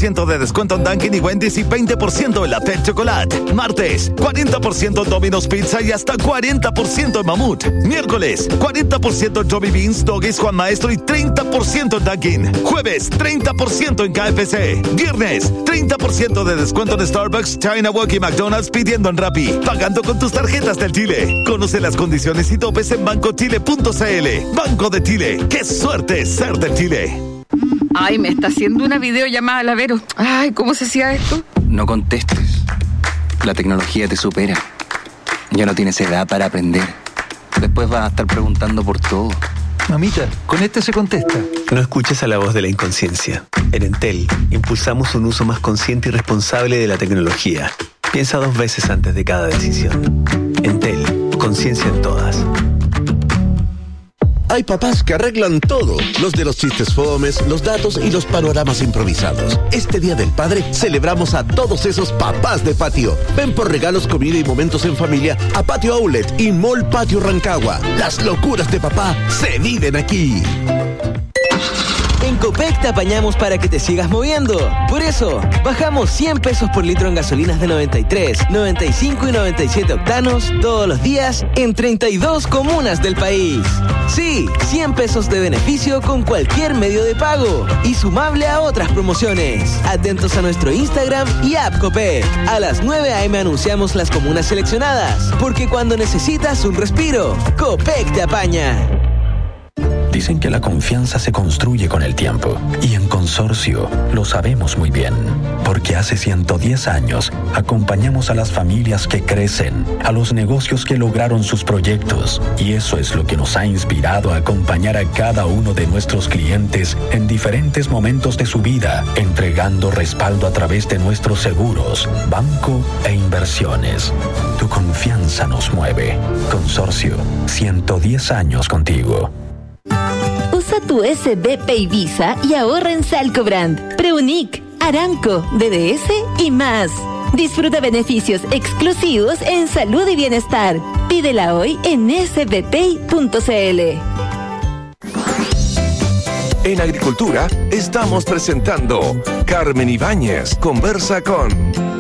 40% de descuento en Dunkin' y Wendy's y 20% en la Pet Chocolate. Martes, 40% en Domino's Pizza y hasta 40% en Mamut. Miércoles, 40% en Johnny Beans, Doggies, Juan Maestro y 30% en Dunkin'. Jueves, 30% en KFC. Viernes, 30% de descuento en Starbucks, China Walk y McDonald's pidiendo en Rappi. Pagando con tus tarjetas del Chile. Conoce las condiciones y topes en bancochile.cl. Banco de Chile. ¡Qué suerte ser de Chile! Ay, me está haciendo una videollamada la Vero. Ay, ¿cómo se hacía esto? No contestes. La tecnología te supera. Ya no tienes edad para aprender. Después vas a estar preguntando por todo. Mamita, con este se contesta. No escuches a la voz de la inconsciencia. En Entel, impulsamos un uso más consciente y responsable de la tecnología. Piensa 2 veces antes de cada decisión. Entel, conciencia en todas. Hay papás que arreglan todo, los de los chistes fomes, los datos y los panoramas improvisados. Este Día del Padre celebramos a todos esos papás de patio. Ven por regalos, comida y momentos en familia a Patio Outlet y Mall Patio Rancagua. Las locuras de papá se viven aquí. En Copec te apañamos para que te sigas moviendo. Por eso, bajamos 100 pesos por litro en gasolinas de 93, 95 y 97 octanos todos los días en 32 comunas del país. Sí, 100 pesos de beneficio con cualquier medio de pago y sumable a otras promociones. Atentos a nuestro Instagram y app Copec. A las 9 a.m. anunciamos las comunas seleccionadas, porque cuando necesitas un respiro, Copec te apaña. Dicen que la confianza se construye con el tiempo, y en Consorcio lo sabemos muy bien, porque hace 110 años acompañamos a las familias que crecen, a los negocios que lograron sus proyectos, y eso es lo que nos ha inspirado a acompañar a cada uno de nuestros clientes en diferentes momentos de su vida, entregando respaldo a través de nuestros seguros, banco e inversiones. Tu confianza nos mueve. Consorcio, 110 años contigo. Usa tu SB Pay Visa y ahorra en Salcobrand, Preunic, Aramco, DDS y más. Disfruta beneficios exclusivos en salud y bienestar. Pídela hoy en sbpay.cl. En Agricultura estamos presentando Carmen Ibáñez conversa con...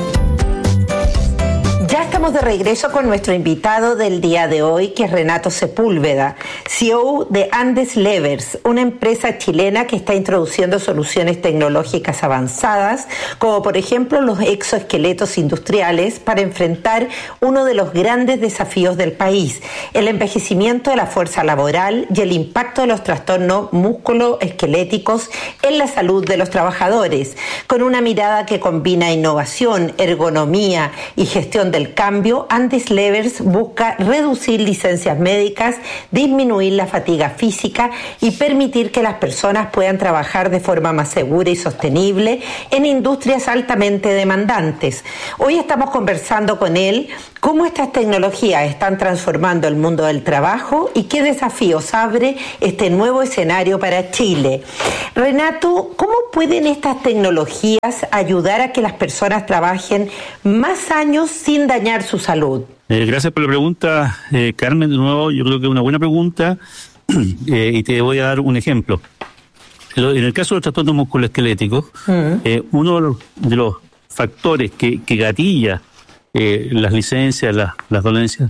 Ya estamos de regreso con nuestro invitado del día de hoy, que es Renato Sepúlveda, CEO de Andes Levers, una empresa chilena que está introduciendo soluciones tecnológicas avanzadas, como por ejemplo los exoesqueletos industriales, para enfrentar uno de los grandes desafíos del país, el envejecimiento de la fuerza laboral y el impacto de los trastornos musculoesqueléticos en la salud de los trabajadores, con una mirada que combina innovación, ergonomía y gestión del cambio. Andes Levers busca reducir licencias médicas, disminuir la fatiga física y permitir que las personas puedan trabajar de forma más segura y sostenible en industrias altamente demandantes. Hoy estamos conversando con él cómo estas tecnologías están transformando el mundo del trabajo y qué desafíos abre este nuevo escenario para Chile. Renato, ¿cómo pueden estas tecnologías ayudar a que las personas trabajen más años sin dañar su salud? Gracias por la pregunta, Carmen. De nuevo, yo creo que es una buena pregunta y te voy a dar un ejemplo. En el caso de los trastornos musculoesqueléticos, uno de los factores que gatilla las licencias, las dolencias,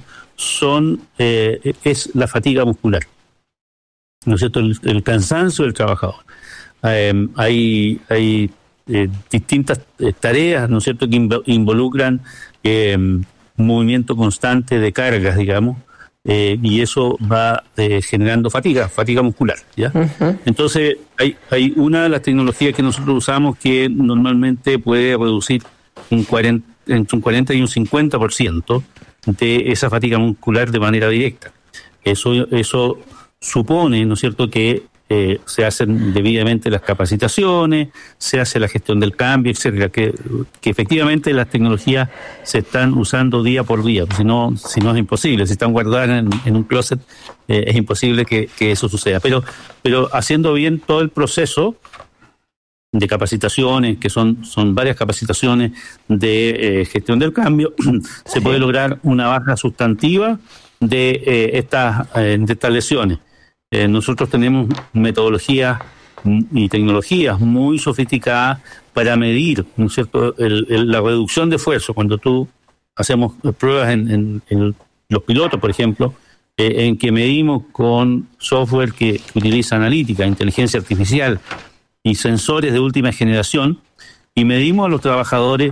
es la fatiga muscular, ¿no es cierto? El cansancio del trabajador. Hay distintas tareas, ¿no es cierto?, que involucran movimiento constante de cargas, digamos, y eso va generando fatiga muscular, ¿ya? Uh-huh. Entonces, hay una de las tecnologías que nosotros usamos que normalmente puede reducir entre un 40 y un 50% de esa fatiga muscular de manera directa. Eso supone, ¿no es cierto?, que se hacen debidamente las capacitaciones, se hace la gestión del cambio, etcétera, que efectivamente las tecnologías se están usando día por día, si no es imposible, si están guardadas en un closet, es imposible que eso suceda, pero haciendo bien todo el proceso de capacitaciones, que son varias capacitaciones de gestión del cambio, se puede lograr una baja sustantiva de estas lesiones. Nosotros tenemos metodologías y tecnologías muy sofisticadas para medir, ¿no es cierto?, la reducción de esfuerzo. Cuando tú hacemos pruebas en los pilotos, por ejemplo, en que medimos con software que utiliza analítica, inteligencia artificial y sensores de última generación, y medimos a los trabajadores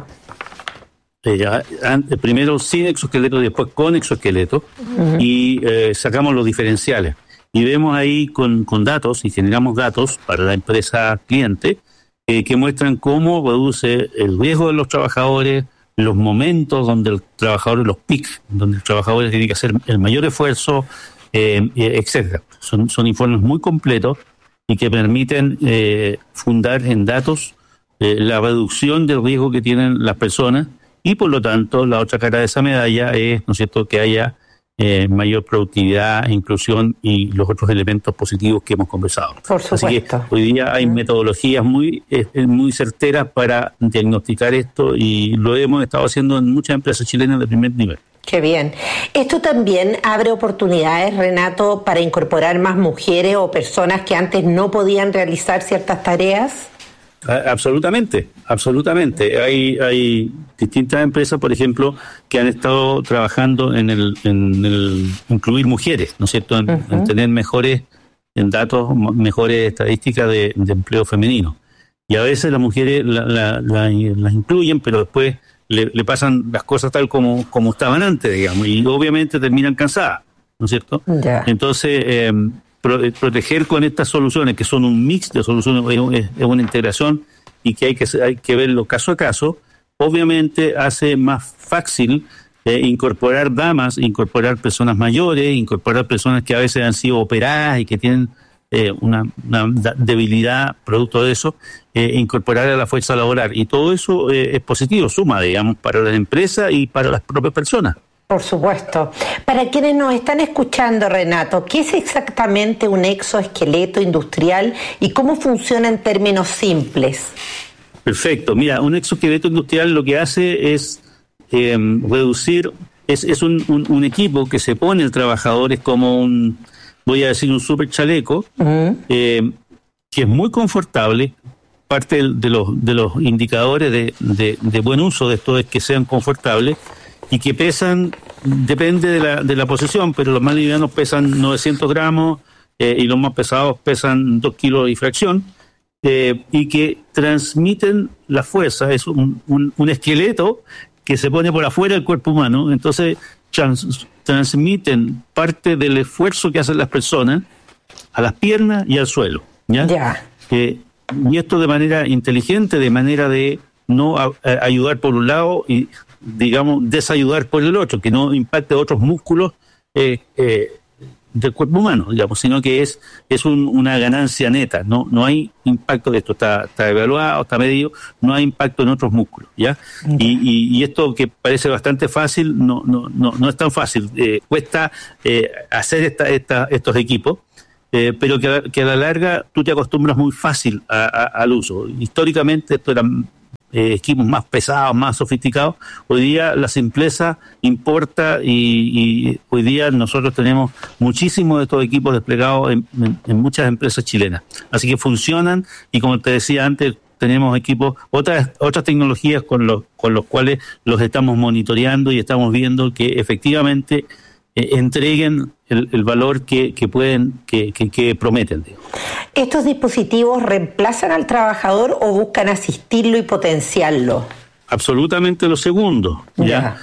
primero sin exoesqueleto y después con exoesqueleto, y sacamos los diferenciales. Y vemos ahí con datos, y generamos datos para la empresa cliente, que muestran cómo reduce el riesgo de los trabajadores, los momentos donde el trabajador, los peaks, donde el trabajador tiene que hacer el mayor esfuerzo, etcétera. Son informes muy completos y que permiten fundar en datos la reducción del riesgo que tienen las personas, y por lo tanto la otra cara de esa medalla es, ¿no es cierto?, que haya mayor productividad, inclusión y los otros elementos positivos que hemos conversado. Por supuesto. Así que hoy día hay metodologías muy certeras para diagnosticar esto, y lo hemos estado haciendo en muchas empresas chilenas de primer nivel. Qué bien. ¿Esto también abre oportunidades, Renato, para incorporar más mujeres o personas que antes no podían realizar ciertas tareas? Absolutamente. Hay distintas empresas, por ejemplo, que han estado trabajando en el incluir mujeres, ¿no es cierto?, en tener mejores estadísticas de empleo femenino. Y a veces las mujeres las incluyen, pero después le pasan las cosas tal como estaban antes, digamos, y obviamente terminan cansadas, ¿no es cierto? Ya. Entonces, proteger con estas soluciones, que son un mix de soluciones, es una integración, y que hay que verlo caso a caso, obviamente hace más fácil incorporar damas, incorporar personas mayores, incorporar personas que a veces han sido operadas y que tienen una debilidad producto de eso, incorporar a la fuerza laboral. Y todo eso es positivo, suma, digamos, para las empresas y para las propias personas. Por supuesto. Para quienes nos están escuchando, Renato, ¿qué es exactamente un exoesqueleto industrial y cómo funciona en términos simples? Perfecto. Mira, un exoesqueleto industrial lo que hace es reducir, es un equipo que se pone el trabajador, es como un super chaleco, que es muy confortable. Parte de los indicadores de buen uso de esto es que sean confortables y que pesan, depende de la posición, pero los más livianos pesan 900 gramos y los más pesados pesan 2 kilos y fracción, y que transmiten la fuerza. Es un esqueleto que se pone por afuera del cuerpo humano, entonces transmiten parte del esfuerzo que hacen las personas a las piernas y al suelo, ¿ya? Y esto de manera inteligente, de manera de no ayudar por un lado y, digamos, desayudar por el otro, que no impacte otros músculos del cuerpo humano, digamos, sino que es una ganancia neta. No hay impacto de esto, está evaluado, está medido, no hay impacto en otros músculos, ¿ya? Y esto que parece bastante fácil, no es tan fácil. Cuesta hacer estos equipos, pero que a la larga tú te acostumbras muy fácil al uso. Históricamente esto eran equipos más pesados, más sofisticados. Hoy día la simpleza importa, y hoy día nosotros tenemos muchísimos de estos equipos desplegados en muchas empresas chilenas. Así que funcionan, y como te decía antes, tenemos equipos, otras tecnologías con los cuales los estamos monitoreando y estamos viendo que efectivamente entreguen el valor que pueden, que prometen. ¿Estos dispositivos reemplazan al trabajador o buscan asistirlo y potenciarlo? Absolutamente lo segundo, ¿ya?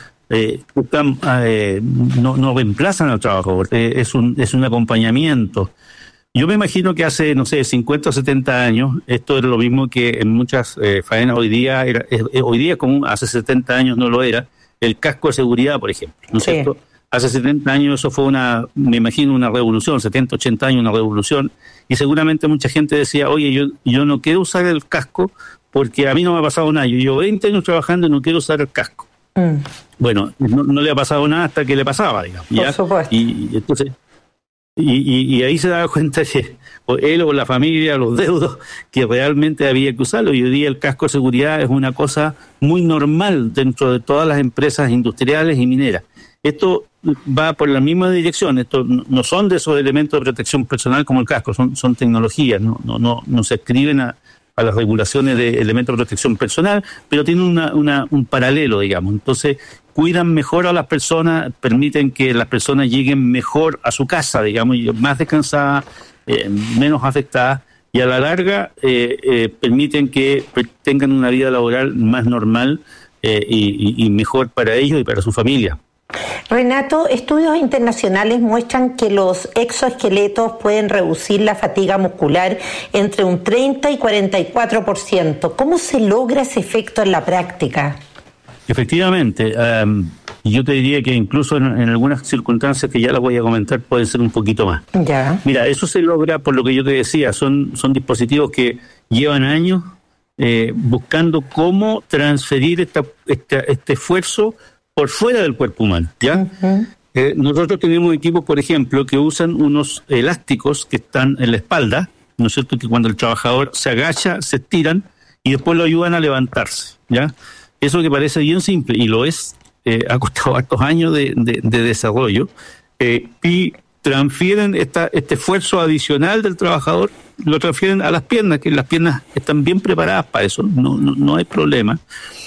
No reemplazan al trabajador, es un acompañamiento. Yo me imagino que hace, 50 o 70 años, esto era lo mismo que en muchas faenas hoy día, hoy día como hace 70 años no lo era, el casco de seguridad, por ejemplo, ¿no es cierto? Hace 70 años eso fue me imagino una revolución, 70, 80 años una revolución, y seguramente mucha gente decía, oye, yo no quiero usar el casco porque a mí no me ha pasado nada, yo llevo 20 años trabajando y no quiero usar el casco. Bueno, no le ha pasado nada hasta que le pasaba, digamos. Por supuesto. Y entonces, y ahí se daba cuenta que él o la familia, los deudos, que realmente había que usarlo, y hoy día el casco de seguridad es una cosa muy normal dentro de todas las empresas industriales y mineras. Esto va por la misma dirección. Esto no son de esos elementos de protección personal como el casco, son tecnologías, no se escriben a a las regulaciones de elementos de protección personal, pero tiene un paralelo, digamos. Entonces, cuidan mejor a las personas, permiten que las personas lleguen mejor a su casa, digamos, y más descansadas, menos afectadas, y a la larga permiten que tengan una vida laboral más normal y mejor para ellos y para su familia. Renato, estudios internacionales muestran que los exoesqueletos pueden reducir la fatiga muscular entre un 30 y 44%. ¿Cómo se logra ese efecto en la práctica? Efectivamente, yo te diría que incluso en algunas circunstancias que ya las voy a comentar pueden ser un poquito más. Ya. Mira, eso se logra por lo que yo te decía, son dispositivos que llevan años buscando cómo transferir este esfuerzo por fuera del cuerpo humano, ¿ya? Uh-huh. Nosotros tenemos equipos, por ejemplo, que usan unos elásticos que están en la espalda, ¿no es cierto?, que cuando el trabajador se agacha, se estiran y después lo ayudan a levantarse, ¿ya? Eso que parece bien simple, y lo es, ha costado hartos años de desarrollo, y transfieren este esfuerzo adicional del trabajador, lo transfieren a las piernas, que las piernas están bien preparadas para eso, no hay problema.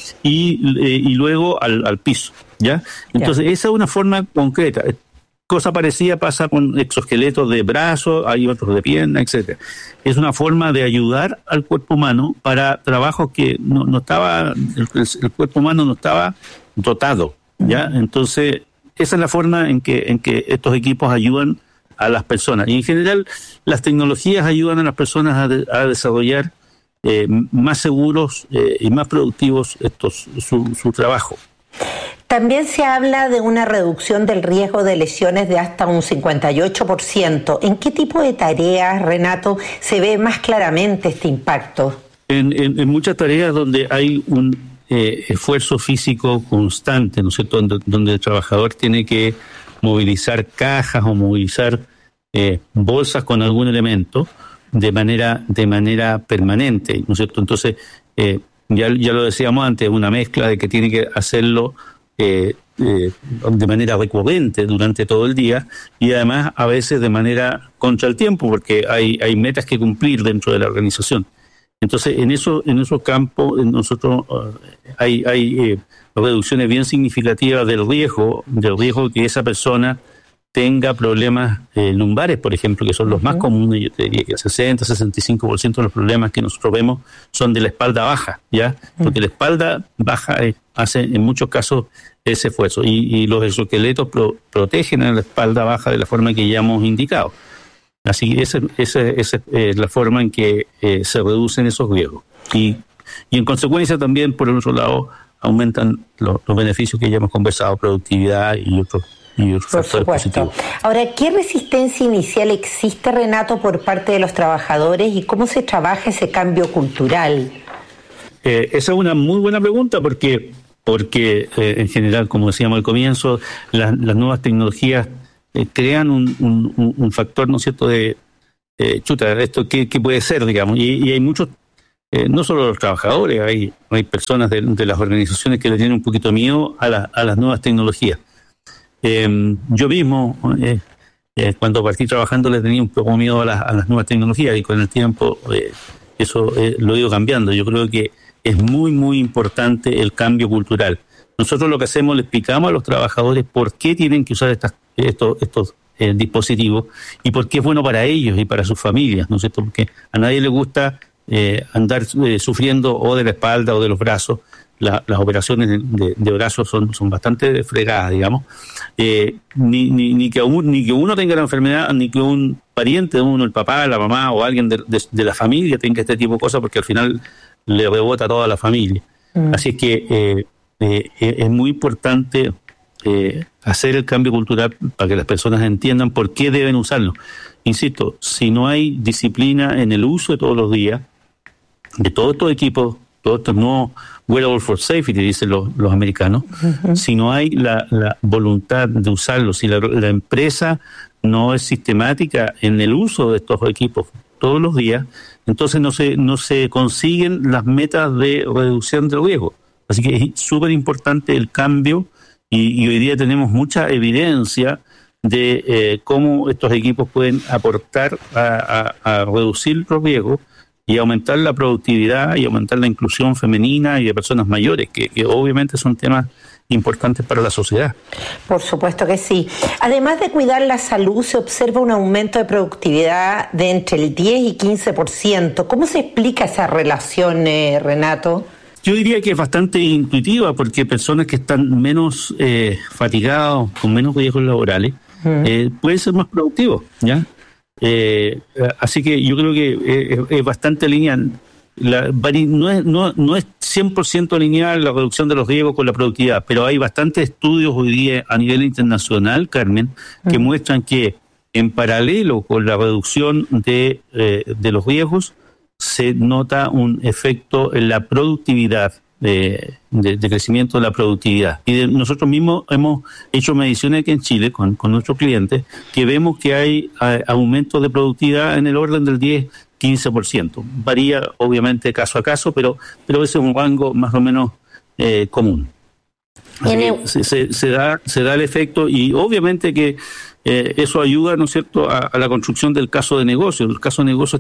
Y luego al piso, ¿ya? Entonces, esa es una forma concreta. Cosa parecida pasa con exoesqueletos de brazos, hay otros de piernas, etcétera. Es una forma de ayudar al cuerpo humano para trabajos que no estaba, el cuerpo humano no estaba dotado, ¿ya? Entonces, esa es la forma en que estos equipos ayudan a las personas. Y en general, las tecnologías ayudan a las personas a desarrollar más seguros y más productivos su trabajo. También se habla de una reducción del riesgo de lesiones de hasta un 58%. ¿En qué tipo de tareas, Renato, se ve más claramente este impacto? En muchas tareas donde hay un esfuerzo físico constante, ¿no es cierto?, donde el trabajador tiene que movilizar cajas o movilizar bolsas con algún elemento de manera permanente, ¿no es cierto? Entonces, ya lo decíamos antes, una mezcla de que tiene que hacerlo de manera recurrente durante todo el día y además a veces de manera contra el tiempo, porque hay metas que cumplir dentro de la organización. Entonces, en esos campos nosotros hay reducciones bien significativas del riesgo que esa persona tenga problemas lumbares, por ejemplo, que son los más comunes. Yo te diría que el 60-65% de los problemas que nosotros vemos son de la espalda baja, ¿ya? Porque la espalda baja hace en muchos casos ese esfuerzo y los exoesqueletos protegen a la espalda baja de la forma que ya hemos indicado. Así esa es la forma en que se reducen esos riesgos. Y en consecuencia también, por el otro lado, aumentan los beneficios que ya hemos conversado, productividad y otros factores positivos. Ahora, ¿qué resistencia inicial existe, Renato, por parte de los trabajadores y cómo se trabaja ese cambio cultural? Esa es una muy buena pregunta porque en general, como decíamos al comienzo, las nuevas tecnologías crean un factor, ¿no es cierto?, de esto qué puede ser, digamos, y hay muchos, no solo los trabajadores, hay personas de las organizaciones que le tienen un poquito de miedo a las nuevas tecnologías. Yo mismo, cuando partí trabajando, le tenía un poco miedo a las nuevas tecnologías y con el tiempo eso lo he ido cambiando. Yo creo que es muy, muy importante el cambio cultural. Nosotros lo que hacemos, le explicamos a los trabajadores por qué tienen que usar estos dispositivos y por qué es bueno para ellos y para sus familias, ¿no es cierto? Porque a nadie le gusta andar sufriendo o de la espalda o de los brazos. Las operaciones de brazos son bastante fregadas, digamos. Ni que uno tenga la enfermedad, ni que un pariente de uno, el papá, la mamá o alguien de la familia tenga este tipo de cosas, porque al final le rebota a toda la familia. Así es que es muy importante hacer el cambio cultural para que las personas entiendan por qué deben usarlo. Insisto, si no hay disciplina en el uso de todos los días, de todos estos equipos, todos estos nuevos wearable for safety, dicen los americanos, si no hay la voluntad de usarlos, si la empresa no es sistemática en el uso de estos equipos todos los días, entonces no se consiguen las metas de reducción del riesgo. Así que es súper importante el cambio y hoy día tenemos mucha evidencia de cómo estos equipos pueden aportar a reducir los riesgos y aumentar la productividad y aumentar la inclusión femenina y de personas mayores, que obviamente son temas importantes para la sociedad. Por supuesto que sí. Además de cuidar la salud, se observa un aumento de productividad de entre el 10 y 15%. ¿Cómo se explica esa relación, Renato? Yo diría que es bastante intuitiva, porque personas que están menos fatigados, con menos riesgos laborales, pueden ser más productivos, ¿ya? Así que yo creo que es bastante lineal. No es 100% lineal la reducción de los riesgos con la productividad, pero hay bastantes estudios hoy día a nivel internacional, Carmen, que muestran que en paralelo con la reducción de los riesgos se nota un efecto en la productividad, de crecimiento de la productividad. Y nosotros mismos hemos hecho mediciones aquí en Chile con nuestros clientes, que vemos que hay aumento de productividad en el orden del 10-15%. Varía obviamente caso a caso, pero ese es un rango más o menos común. Se da el efecto, y obviamente que eso ayuda, ¿no es cierto?, a la construcción del caso de negocio. El caso de negocio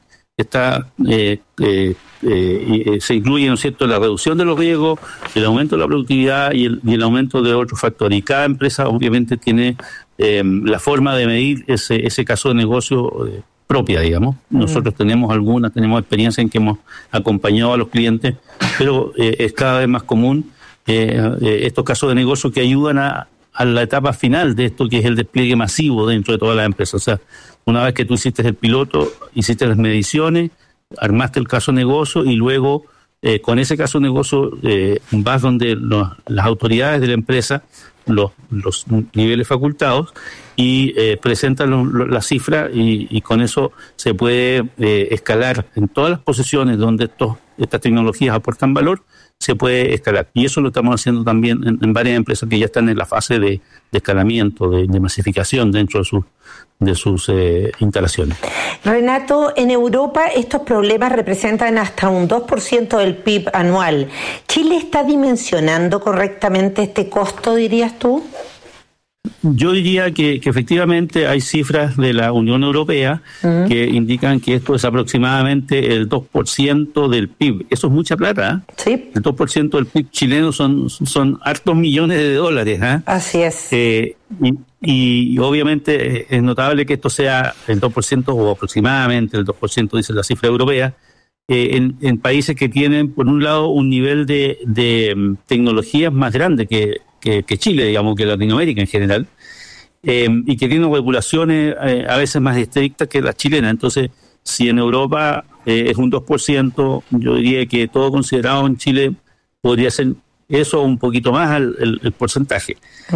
se incluye, ¿no es cierto?, la reducción de los riesgos, el aumento de la productividad y el aumento de otros factores. Y cada empresa obviamente tiene la forma de medir ese caso de negocio propia, digamos. Nosotros tenemos experiencia en que hemos acompañado a los clientes, pero es cada vez más común estos casos de negocio que ayudan a la etapa final de esto, que es el despliegue masivo dentro de todas las empresas. O sea, una vez que tú hiciste el piloto, hiciste las mediciones, armaste el caso de negocio, y luego con ese caso de negocio vas donde las autoridades de la empresa, los niveles facultados, y presentan las cifras, y con eso se puede escalar en todas las posiciones donde estas tecnologías aportan valor. Se puede escalar, y eso lo estamos haciendo también en varias empresas que ya están en la fase de escalamiento, de masificación dentro de sus instalaciones. Renato, en Europa estos problemas representan hasta un 2% del PIB anual. ¿Chile está dimensionando correctamente este costo, dirías tú? Yo diría que efectivamente hay cifras de la Unión Europea que indican que esto es aproximadamente el 2% del PIB. Eso es mucha plata, ¿eh? Sí. El 2% del PIB chileno son hartos millones de dólares, ¿eh? Así es. Y obviamente es notable que esto sea el 2% o aproximadamente el 2%, dice la cifra europea, en países que tienen, por un lado, un nivel de tecnologías más grande que Chile, digamos, que Latinoamérica en general, y que tienen regulaciones a veces más estrictas que las chilenas. Entonces, si en Europa es un 2%, yo diría que todo considerado en Chile podría ser eso un poquito más el porcentaje.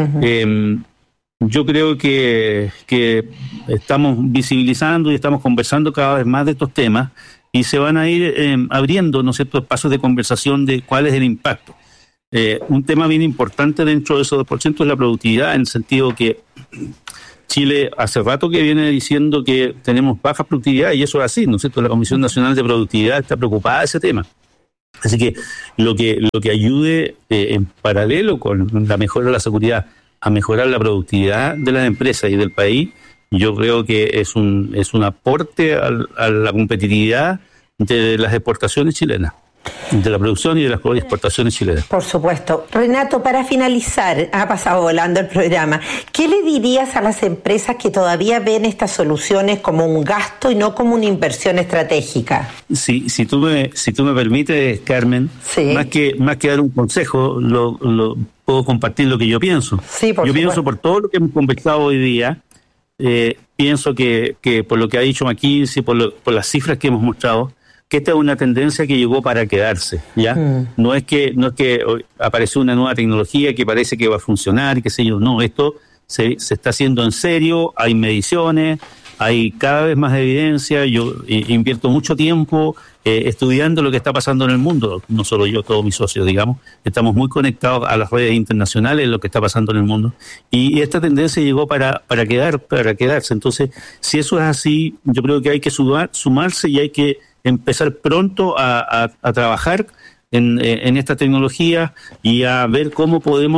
Yo creo que estamos visibilizando y estamos conversando cada vez más de estos temas, y se van a ir abriendo, ¿no es cierto?, espacios de conversación de cuál es el impacto. Un tema bien importante dentro de esos 2% es la productividad, en el sentido que Chile hace rato que viene diciendo que tenemos baja productividad, y eso es así, ¿no es cierto? La Comisión Nacional de Productividad está preocupada de ese tema. Así que lo que ayude en paralelo con la mejora de la seguridad a mejorar la productividad de las empresas y del país, yo creo que es un aporte a la competitividad de las exportaciones chilenas, de la producción y de las exportaciones chilenas. Por supuesto. Renato, para finalizar, ha pasado volando el programa, ¿qué le dirías a las empresas que todavía ven estas soluciones como un gasto y no como una inversión estratégica? Si tú me permites, Carmen, sí. más que dar un consejo, puedo compartir lo que yo pienso. Sí, yo pienso, por todo lo que hemos conversado hoy día, pienso que por lo que ha dicho McKinsey, por las cifras que hemos mostrado, que esta es una tendencia que llegó para quedarse, ¿ya? No es que apareció una nueva tecnología que parece que va a funcionar, qué sé yo, no, esto se está haciendo en serio, hay mediciones, hay cada vez más evidencia. Yo invierto mucho tiempo estudiando lo que está pasando en el mundo, no solo yo, todos mis socios, digamos, estamos muy conectados a las redes internacionales, lo que está pasando en el mundo, y esta tendencia llegó para quedarse. Entonces, si eso es así, yo creo que hay que sumarse y hay que empezar pronto a trabajar en esta tecnología y a ver cómo podemos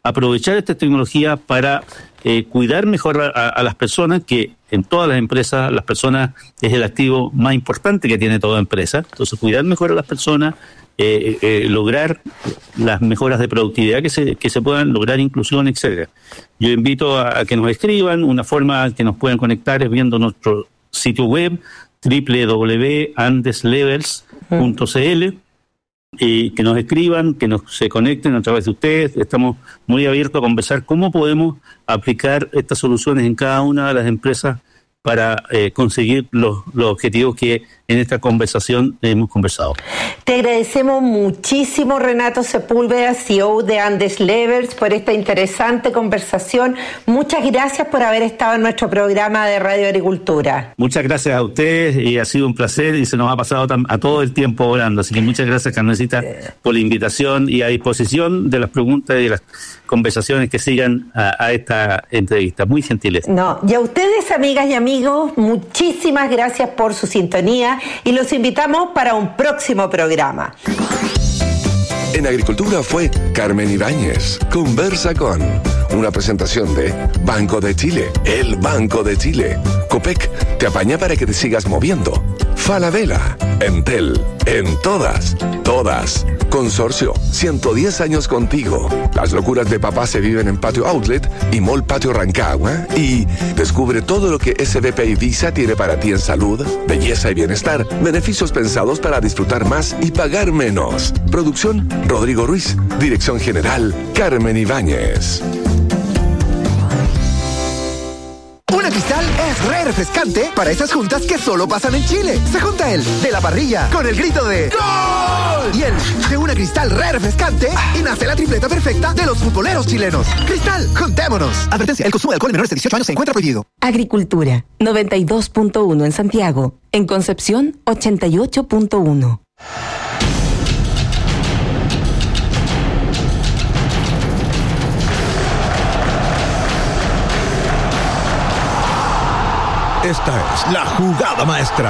aprovechar esta tecnología para cuidar mejor a las personas, que en todas las empresas las personas es el activo más importante que tiene toda empresa. Entonces, cuidar mejor a las personas, lograr las mejoras de productividad que se puedan lograr, inclusión, etcétera. Yo invito a que nos escriban. Una forma que nos puedan conectar es viendo nuestro sitio web www.andeslevels.cl, y que nos escriban, que se conecten a través de ustedes. Estamos muy abiertos a conversar cómo podemos aplicar estas soluciones en cada una de las empresas para conseguir los objetivos que en esta conversación hemos conversado. Te agradecemos muchísimo, Renato Sepúlveda, CEO de Andes Levels, por esta interesante conversación. Muchas gracias por haber estado en nuestro programa de Radio Agricultura. Muchas gracias a ustedes, y ha sido un placer, y se nos ha pasado a todo el tiempo volando. Así que muchas gracias, Carmencita, por la invitación, y a disposición de las preguntas y de las conversaciones que sigan a esta entrevista. Muy gentiles. Y a ustedes, amigas y amigos, muchísimas gracias por su sintonía, y los invitamos para un próximo programa. En Agricultura fue Carmen Ibáñez. Conversa con una presentación de Banco de Chile, el Banco de Chile. Copec te apaña para que te sigas moviendo. Falabella, Entel, en todas. Consorcio, 110 años contigo. Las locuras de papá se viven en Patio Outlet y Mall Patio Rancagua. Y descubre todo lo que SBP y Visa tiene para ti en salud, belleza y bienestar. Beneficios pensados para disfrutar más y pagar menos. Producción, Rodrigo Ruiz. Dirección General, Carmen Ibáñez. Una Cristal es re refrescante para esas juntas que solo pasan en Chile. Se junta el de la parrilla con el grito de ¡Gol! Y el de una Cristal re refrescante, y nace la tripleta perfecta de los futboleros chilenos. Cristal, juntémonos. Advertencia, el consumo de alcohol en menores de 18 años se encuentra prohibido. Agricultura, 92.1 en Santiago. En Concepción, 88.1. Esta es la jugada maestra.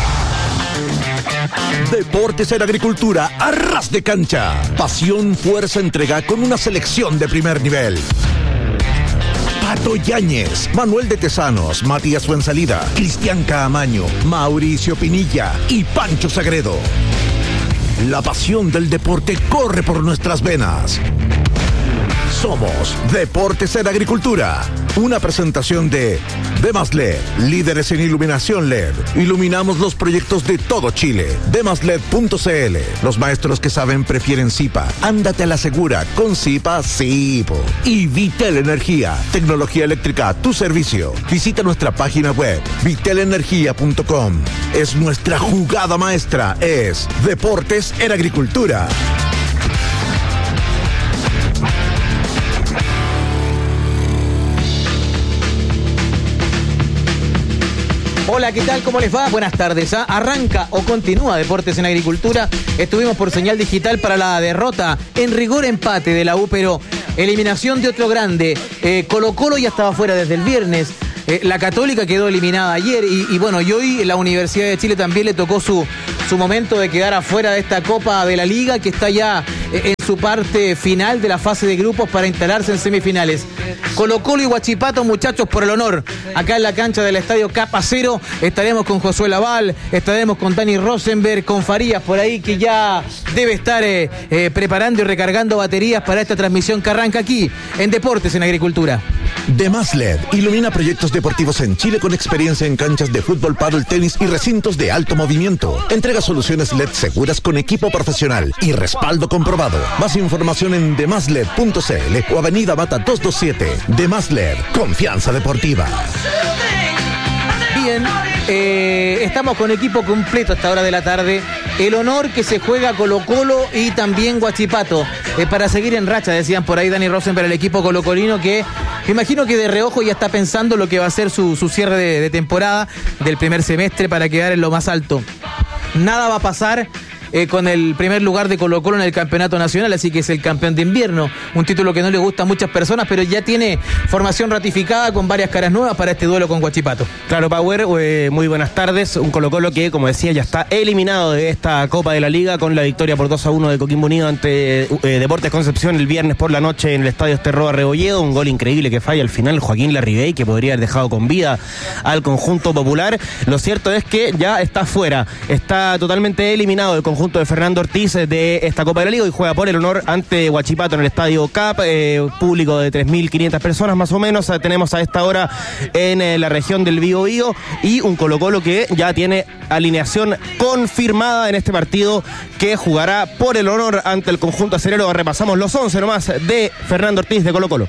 Deportes en Agricultura a ras de cancha. Pasión, fuerza, entrega con una selección de primer nivel. Pato Yáñez, Manuel de Tesanos, Matías Fuensalida, Cristian Caamaño, Mauricio Pinilla y Pancho Sagredo. La pasión del deporte corre por nuestras venas. Somos Deportes en Agricultura. Una presentación de Demasled, líderes en iluminación LED. Iluminamos los proyectos de todo Chile. Demasled.cl. Los maestros que saben prefieren Zipa. Ándate a la segura con Zipa Zipo. Y Vitel Energía, tecnología eléctrica a tu servicio. Visita nuestra página web vitelenergia.com. Es nuestra jugada maestra, es Deportes en Agricultura. Hola, ¿qué tal? ¿Cómo les va? Buenas tardes. Arranca o continúa Deportes en Agricultura. Estuvimos por señal digital para la derrota, en rigor empate de la U, pero eliminación de otro grande. Colo-Colo ya estaba fuera desde el viernes. La Católica quedó eliminada ayer y hoy la Universidad de Chile también le tocó su momento de quedar afuera de esta Copa de la Liga, que está ya en su parte final de la fase de grupos para instalarse en semifinales. Colo-Colo y Huachipato, muchachos, por el honor. Acá en la cancha del Estadio Capa Cero estaremos con Josué Laval, estaremos con Dani Rosenberg, con Farías por ahí, que ya debe estar preparando y recargando baterías para esta transmisión que arranca aquí en Deportes en Agricultura. Demasled ilumina proyectos deportivos en Chile con experiencia en canchas de fútbol, pádel, tenis y recintos de alto movimiento. Entrega soluciones LED seguras con equipo profesional y respaldo comprobado. Más información en demasled.cl o Avenida Mata 227. Demasled, confianza deportiva. Bien, estamos con equipo completo a esta hora de la tarde. El honor que se juega Colo-Colo y también Huachipato. Para seguir en racha, decían por ahí Dani Rosenberg, el equipo colocolino, que me imagino que de reojo ya está pensando lo que va a ser su cierre de temporada del primer semestre para quedar en lo más alto. Nada va a pasar con el primer lugar de Colo-Colo en el campeonato nacional, así que es el campeón de invierno, un título que no le gusta a muchas personas, pero ya tiene formación ratificada con varias caras nuevas para este duelo con Huachipato. Claro, Power, muy buenas tardes. Un Colo-Colo que, como decía, ya está eliminado de esta Copa de la Liga con la victoria por 2-1 de Coquimbo Unido ante Deportes Concepción el viernes por la noche en el Estadio Esterroa Rebolledo. Un gol increíble que falla al final Joaquín Larribey, que podría haber dejado con vida al conjunto popular. Lo cierto es que ya está fuera, está totalmente eliminado el conjunto de Fernando Ortiz de esta Copa de la Liga y juega por el honor ante Huachipato en el Estadio CAP, público de 3.500 personas más o menos. Tenemos a esta hora en la región del Biobío y un Colo-Colo que ya tiene alineación confirmada en este partido que jugará por el honor ante el conjunto acerero. Repasamos los 11 nomás de Fernando Ortiz de Colo-Colo.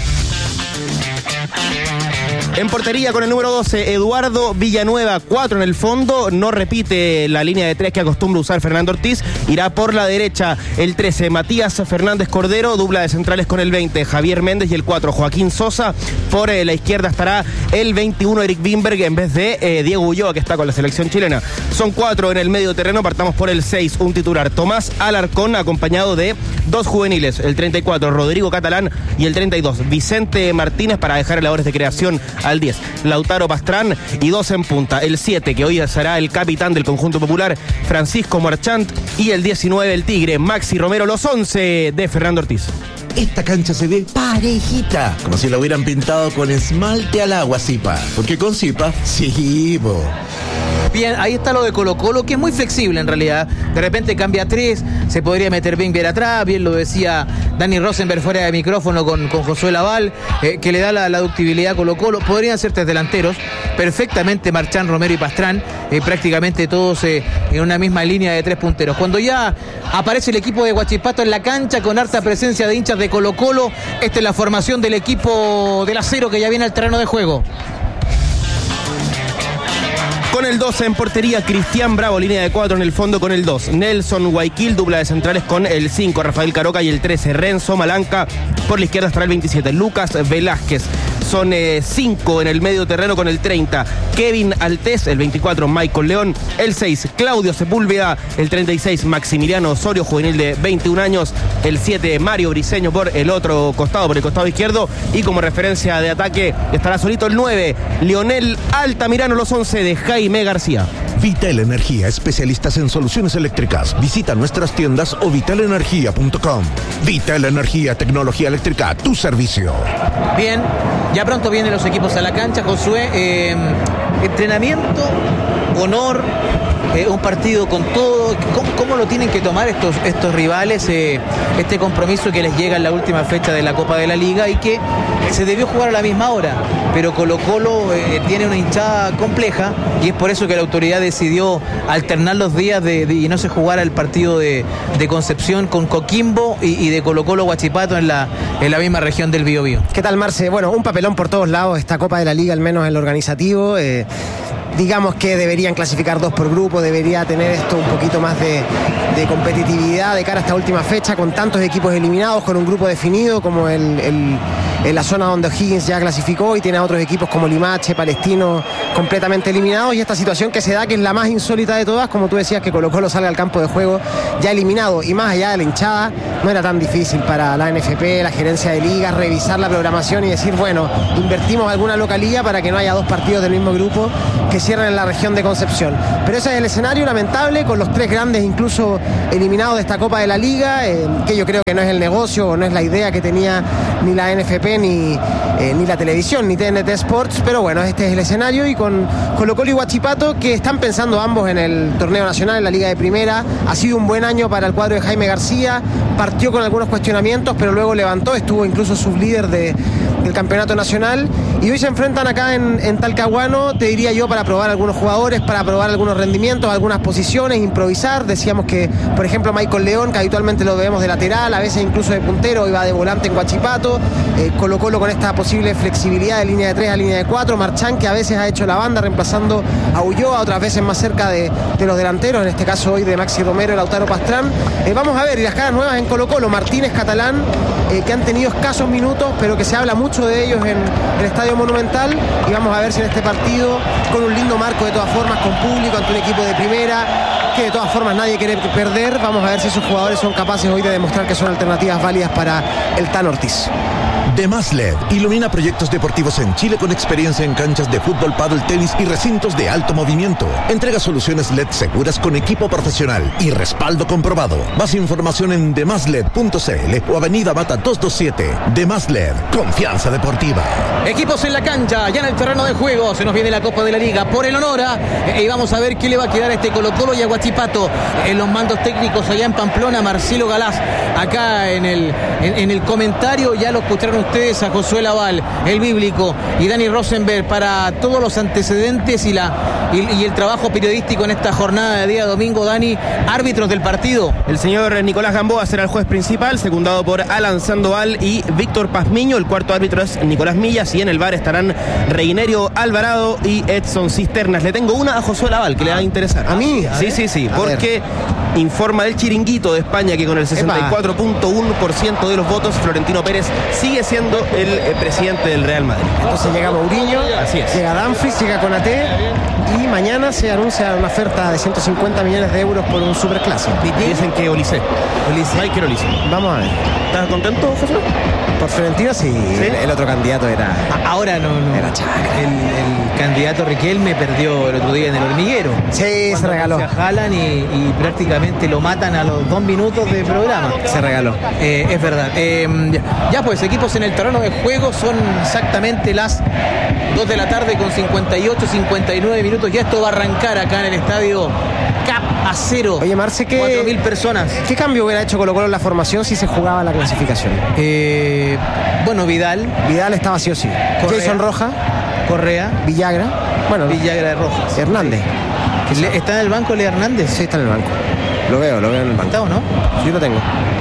En portería con el número 12, Eduardo Villanueva, 4 en el fondo, no repite la línea de 3 que acostumbra usar Fernando Ortiz, irá por la derecha el 13, Matías Fernández Cordero, dupla de centrales con el 20, Javier Méndez y el 4, Joaquín Sosa, por la izquierda estará el 21, Eric Wimberg en vez de Diego Ulloa, que está con la selección chilena. Son 4 en el medio terreno, partamos por el 6, un titular, Tomás Alarcón, acompañado de 2 juveniles, el 34, Rodrigo Catalán y el 32, Vicente Martínez, para dejar labores de creación al 10, Lautaro Pastrán y 2 en punta, el 7 que hoy será el capitán del conjunto popular, Francisco Marchant, y el 19 el Tigre, Maxi Romero. Los 11 de Fernando Ortiz. Esta cancha se ve parejita, como si la hubieran pintado con esmalte al agua, Zipa. Porque con Zipa, sí, po. Bien, ahí está lo de Colo-Colo, que es muy flexible en realidad. De repente cambia 3, se podría meter Benguer atrás, bien lo decía Dani Rosenberg fuera de micrófono con Josué Laval, que le da la ductibilidad a Colo-Colo. Podrían ser 3 delanteros, perfectamente Marchán, Romero y Pastrán, prácticamente todos en una misma línea de 3 punteros. Cuando ya aparece el equipo de Huachipato en la cancha con harta presencia de hinchas de Colo-Colo, esta es la formación del equipo del Acero que ya viene al terreno de juego. Con el 12 en portería, Cristian Bravo, línea de 4 en el fondo con el 2. Nelson Guayaquil, dupla de centrales con el 5, Rafael Caroca y el 13, Renzo Malanca. Por la izquierda estará el 27, Lucas Velázquez. Son 5 en el medio terreno con el 30, Kevin Altés, el 24, Michael León, el 6, Claudio Sepúlveda, el 36, Maximiliano Osorio, juvenil de 21 años, el 7, Mario Briceño por el otro costado, por el costado izquierdo, y como referencia de ataque estará solito el 9, Lionel Altamirano. Los 11 de Jaime García. Vital Energía, especialistas en soluciones eléctricas. Visita nuestras tiendas o vitalenergia.com. Vital Energía, tecnología eléctrica, tu servicio. Bien, ya pronto vienen los equipos a la cancha, Josué. Entrenamiento, honor, un partido con todo. ¿Cómo lo tienen que tomar estos rivales? Este compromiso que les llega en la última fecha de la Copa de la Liga y que se debió jugar a la misma hora, pero Colo-Colo tiene una hinchada compleja y es por eso que la autoridad decidió alternar los días y no se jugara el partido de Concepción con Coquimbo y de Colo-Colo Huachipato en la misma región del Biobío. ¿Qué tal, Marce? Bueno, un papelón por todos lados esta Copa de la Liga, al menos en lo organizativo. Digamos que deberían clasificar 2 por grupo, debería tener esto un poquito más de competitividad de cara a esta última fecha, con tantos equipos eliminados, con un grupo definido como en la zona donde O'Higgins ya clasificó y tiene a otros equipos como Limache, Palestino completamente eliminados, y esta situación que se da, que es la más insólita de todas, como tú decías, que Colo-Colo salga al campo de juego ya eliminado, y más allá de la hinchada, no era tan difícil para la NFP, la gerencia de ligas, revisar la programación y decir, bueno, invertimos alguna localía para que no haya 2 partidos del mismo grupo que cierran en la región de Concepción. Pero ese es el escenario lamentable, con los 3 grandes incluso eliminados de esta Copa de la Liga, que yo creo que no es el negocio o no es la idea que tenía ni la NFP ni la televisión ni TNT Sports, pero bueno, este es el escenario, y con Colo-Colo y Huachipato, que están pensando ambos en el torneo nacional, en la Liga de Primera. Ha sido un buen año para el cuadro de Jaime García, partió con algunos cuestionamientos, pero luego levantó, estuvo incluso sublíder del campeonato nacional, y hoy se enfrentan acá en Talcahuano, te diría yo, para probar algunos jugadores, para probar algunos rendimientos, algunas posiciones, improvisar. Decíamos que, por ejemplo, Michael León, que habitualmente lo vemos de lateral, a veces incluso de puntero, iba de volante en Huachipato. Colo-Colo con esta posible flexibilidad de línea de 3 a línea de 4, Marchán, que a veces ha hecho la banda reemplazando a Ulloa, otras veces más cerca de los delanteros, en este caso hoy de Maxi Romero y Lautaro Pastrán. Vamos a ver, y las caras nuevas en Colo-Colo, Martínez, Catalán, que han tenido escasos minutos, pero que se habla mucho de ellos en el Estadio Monumental, y vamos a ver si en este partido, con un lindo marco de todas formas, con público, ante un equipo de primera, que de todas formas nadie quiere perder. Vamos a ver si esos jugadores son capaces hoy de demostrar que son alternativas válidas para el Tan Ortiz. De Más LED ilumina proyectos deportivos en Chile con experiencia en canchas de fútbol, pádel, tenis y recintos de alto movimiento. Entrega soluciones LED seguras con equipo profesional y respaldo comprobado. Más información en demasLed.cl o Avenida Mata 227. De Más LED, confianza deportiva. Equipos en la cancha, ya en el terreno de juego. Se nos viene la Copa de la Liga por el honor y vamos a ver qué le va a quedar a este Colo-Colo y a Huachipato. En los mandos técnicos allá en Pamplona, Marcelo Galás. Acá en el comentario ya lo escucharon ustedes a Josué Laval, el bíblico, y Dani Rosenberg para todos los antecedentes y el trabajo periodístico en esta jornada de día domingo. Dani, árbitros del partido. El señor Nicolás Gamboa será el juez principal, secundado por Alan Sandoval y Víctor Pazmiño. El cuarto árbitro es Nicolás Millas y en el VAR estarán Reinerio Alvarado y Edson Cisternas. Le tengo una a Josué Laval que le va a interesar. ¿A mí? Sí, porque informa del Chiringuito de España que con el 64.1% de los votos Florentino Pérez sigue siendo el presidente del Real Madrid. Entonces llega Mourinho, llega Dumfries, llega Konaté y mañana se anuncia una oferta de 150 millones de euros por un superclásico. Dicen que Olise. Michael Olise. Vamos a ver. ¿Estás contento, José? Por Florentino sí. El otro candidato era... Ahora no. Era Chacra. El candidato Riquelme perdió el otro día en el Hormiguero. Sí, se regaló. Se jalan y prácticamente lo matan a los 2 minutos de programa. Se regaló. Es verdad. Ya pues, equipos en el terreno de juego, son exactamente las 2 de la tarde con 58, 59 minutos. Ya esto va a arrancar acá en el estadio Cap Acero. Oye, Marce, 4.000 personas. ¿Qué cambio hubiera hecho Colo-Colo en la formación si se jugaba la clasificación? Bueno, Vidal estaba sí o sí. Correa. Jason Roja. Correa. Villagra. Bueno, Villagra de Rojas. Hernández. ¿Está en el banco Leo Hernández? Sí, está en el banco. Lo veo en el banco. ¿Está o no? Yo lo tengo.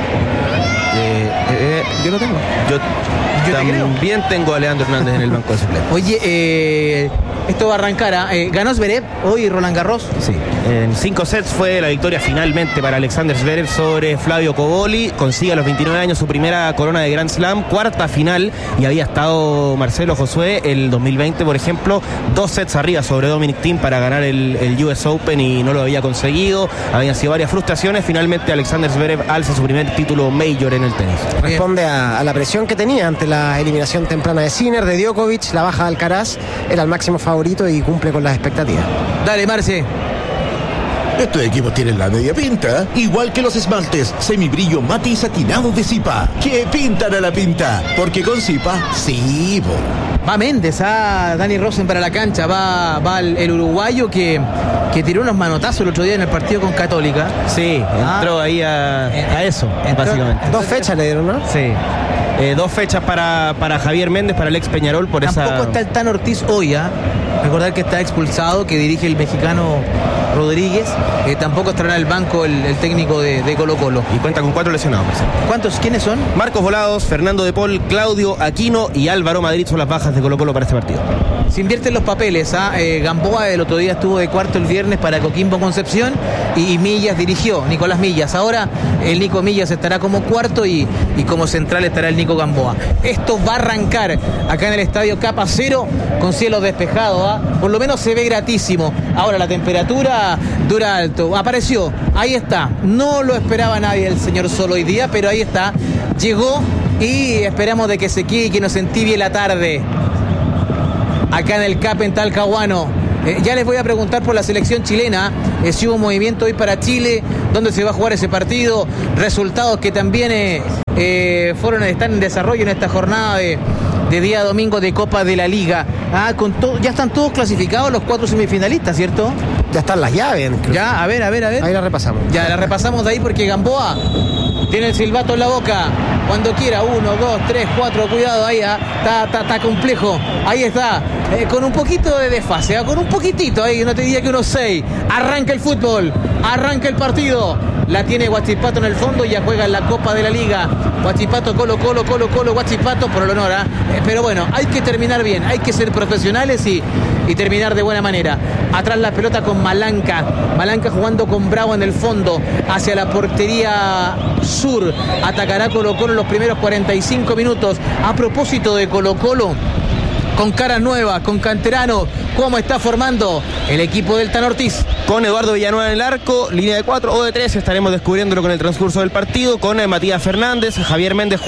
Yo lo tengo. Yo también tengo a Leandro Hernández en el banco de suplentes. Oye, esto va a arrancar. ¿Ganó Zverev hoy Roland Garros? Sí. En 5 sets fue la victoria finalmente para Alexander Zverev sobre Flavio Cobolli. Consigue a los 29 años su primera corona de Grand Slam, cuarta final, y había estado Marcelo Josué el 2020, por ejemplo, 2 sets arriba sobre Dominic Thiem para ganar el US Open y no lo había conseguido. Habían sido varias frustraciones. Finalmente Alexander Zverev alza su primer título major en el tenis. Responde a la presión que tenía ante la eliminación temprana de Sinner, de Djokovic, la baja de Alcaraz. Era el máximo favorito y cumple con las expectativas. Dale, Marce. Estos equipos tienen la media pinta, igual que los esmaltes semibrillo mate y satinado de Zipa, que pintan a la pinta, porque con Zipa, sí, Va Méndez, Dani Rosen para la cancha, va el uruguayo que tiró unos manotazos el otro día en el partido con Católica. Sí, entró ahí a eso, básicamente. 2 fechas le dieron, ¿no? Sí. 2 fechas para Javier Méndez, para el ex Peñarol, por esa... Tampoco está el Tan Ortiz hoy, Recordar que está expulsado, que dirige el mexicano Rodríguez. Tampoco estará en el banco el técnico de Colo-Colo. Y cuenta con 4 lesionados. ¿Cuántos? ¿Quiénes son? Marcos Volados, Fernando de Paul, Claudio Aquino y Álvaro Madrid son las bajas de Colo-Colo para este partido. Se invierten los papeles. Gamboa el otro día estuvo de cuarto el viernes para Coquimbo Concepción y Millas dirigió, Nicolás Millas. Ahora el Nico Millas estará como cuarto y como central estará el Nico Gamboa. Esto va a arrancar acá en el estadio Cap Acero con cielo despejado. Por lo menos se ve gratísimo. Ahora la temperatura dura alto. Apareció, ahí está. No lo esperaba nadie el señor Sol hoy día, pero ahí está. Llegó y esperamos de que se quede y que nos entibie la tarde. Acá en el CAP en Talcahuano. Ya les voy a preguntar por la selección chilena, si hubo movimiento hoy para Chile, dónde se va a jugar ese partido, resultados que también están en desarrollo en esta jornada de día domingo de Copa de la Liga. Ya están todos clasificados los 4 semifinalistas, ¿cierto? Ya están las llaves. Ya, a ver. Ahí la repasamos. Ya, la repasamos de ahí porque Gamboa tiene el silbato en la boca. Cuando quiera, 1, 2, 3, 4, cuidado ahí, está complejo. Ahí está, con un poquito de desfase, con un poquitito ahí, no te diría que unos 6. Arranca el fútbol, arranca el partido. La tiene Huachipato en el fondo y ya juega en la Copa de la Liga. Huachipato, Colo, Huachipato por el honor. Pero bueno, hay que terminar bien, hay que ser profesionales y terminar de buena manera. Atrás la pelota con Malanca jugando con Bravo en el fondo hacia la portería sur. Atacará Colo-Colo en los primeros 45 minutos. A propósito de Colo-Colo, con caras nuevas, con canteranos. ¿Cómo está formando el equipo del Tan Ortiz? Con Eduardo Villanueva en el arco, línea de 4 o de 3, estaremos descubriéndolo con el transcurso del partido, con Matías Fernández, Javier Méndez,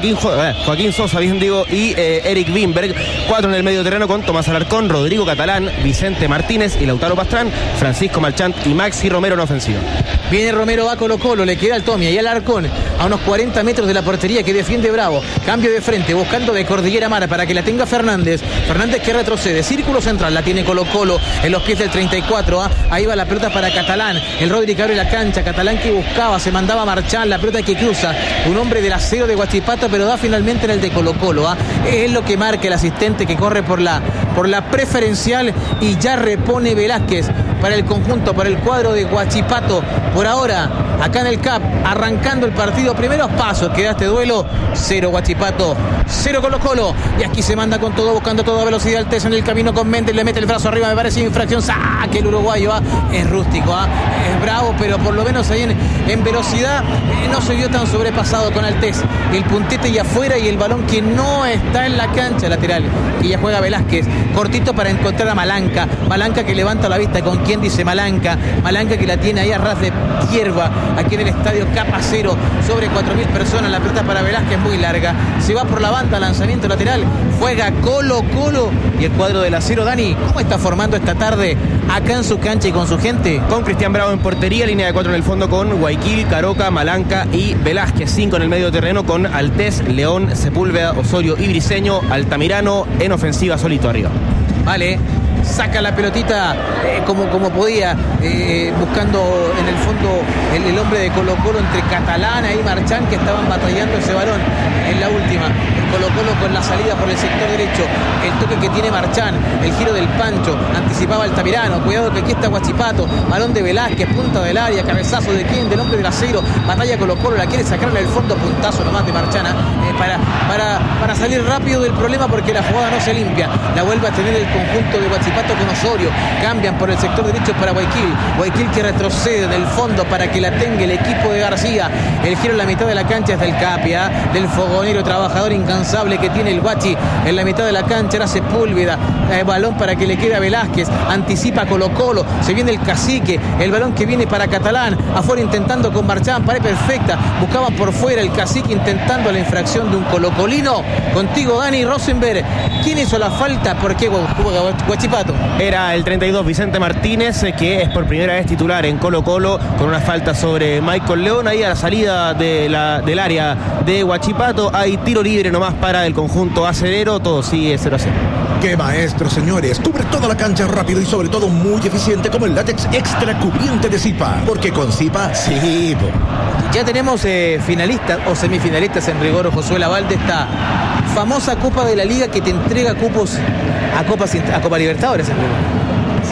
Joaquín Sosa, bien digo, y Eric Wimberg. 4 en el medio terreno con Tomás Alarcón, Rodrigo Catalán, Vicente Martínez y Lautaro Pastrán, Francisco Marchant y Maxi Romero en ofensiva. Viene Romero, va Colo-Colo, le queda al Tomia y al Alarcón a unos 40 metros de la portería que defiende Bravo. Cambio de frente, buscando de Cordillera Mara para que la tenga Fernández. Fernández que retrocede, círculo central, la tiene Colo-Colo en los pies del 34. Ahí va la pelota para Catalán. El Rodri abre la cancha, Catalán que buscaba, se mandaba a marchar, la pelota que cruza. Un hombre del acero de Huachipato, pero da finalmente en el de Colo-Colo. Es lo que marca el asistente que corre por la preferencial y ya repone Velázquez para el conjunto, para el cuadro de Huachipato. Por ahora, acá en el CAP, arrancando el partido, primeros pasos que da este duelo. 0 Huachipato, 0 Colo-Colo. Y aquí se manda con todo, buscando toda velocidad. Altés en el camino con Méndez, le mete el brazo arriba, me parece infracción. Saque el uruguayo, es rústico, es bravo, pero por lo menos ahí en velocidad no se vio tan sobrepasado con Altés. El puntete y afuera y el balón que no está en la cancha lateral, que ya juega Velázquez. Cortito para encontrar a Malanca. Malanca que levanta la vista. ¿Con quién dice Malanca? Malanca que la tiene ahí a ras de hierba, aquí en el estadio Capa Cero, sobre 4.000 personas. La pelota para Velázquez muy larga. Se va por la banda, lanzamiento lateral. Juega Colo-Colo y el cuadro del acero. Dani, ¿cómo está formando esta tarde acá en su cancha y con su gente? Con Cristian Bravo en portería, línea de 4 en el fondo con Guayaquil, Caroca, Malanca y Velázquez. 5 en el medio terreno con Altés, León, Sepúlveda, Osorio y Briceño. Altamirano en ofensiva solito arriba. Vale, saca la pelotita como podía, buscando en el fondo el hombre de Colo-Colo entre Catalán y Marchán, que estaban batallando ese balón en la última. Colo-Colo con la salida por el sector derecho, el toque que tiene Marchán, el giro del Pancho, anticipaba Altamirano, cuidado que aquí está Huachipato, balón de Velázquez, punta del área, cabezazo de quién, del hombre del acero, batalla Colo-Colo, la quiere sacar en el fondo, puntazo nomás de Marchana, para salir rápido del problema porque la jugada no se limpia, la vuelve a tener el conjunto de Huachipato con Osorio, cambian por el sector derecho para Guayaquil que retrocede del fondo para que la tenga el equipo de García, el giro en la mitad de la cancha es del Capia, del fogonero trabajador incansable que tiene el Guachi en la mitad de la cancha, era Sepúlveda, balón para que le quede a Velázquez, anticipa Colo-Colo, se viene el Cacique, el balón que viene para Catalán, afuera intentando con Marchán, pared perfecta, buscaba por fuera el Cacique intentando la infracción de un colocolino. Contigo Dani Rosenberg, ¿quién hizo la falta? ¿Por qué Huachipato? Era el 32 Vicente Martínez, que es por primera vez titular en Colo-Colo, con una falta sobre Michael León, ahí a la salida del área de Huachipato. Hay tiro libre nomás para el conjunto acerero, todo sigue 0-0. ¡Qué maestro, señores! Cubre toda la cancha rápido y sobre todo muy eficiente como el látex extra cubriente de Zipa. Porque con Zipa, sí. Ya tenemos finalistas o semifinalistas en rigor, Josué Laval, de esta famosa Copa de la Liga que te entrega cupos a Copa Libertadores en rigor.